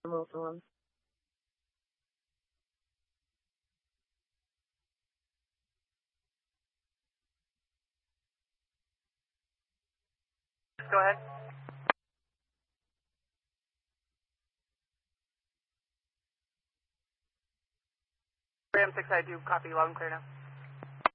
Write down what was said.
Wilson. Go ahead. Ram 6, I do copy loud and clear now.